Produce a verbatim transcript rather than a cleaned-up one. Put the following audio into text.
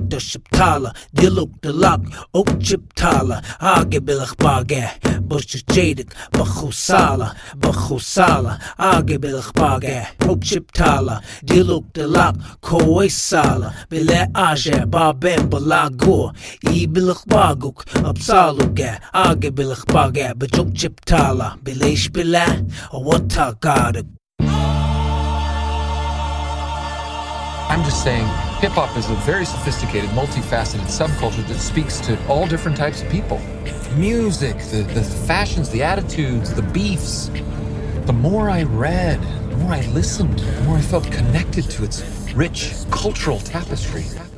da shibtala, diluk dilak, ok chiptala, age bilach bage, bush jadik, bachusala, bachusala, age bilach bage, ok chiptala, diluk dilak, koesala, bile aje, babem balagur, i bilach baguk, absaluge, age bilach bage, bachuk chiptala, bileish bile, or what tagada. I'm just saying, hip-hop is a very sophisticated, multifaceted subculture that speaks to all different types of people. The music, the, the fashions, the attitudes, the beefs. The more I read, the more I listened, the more I felt connected to its rich cultural tapestry.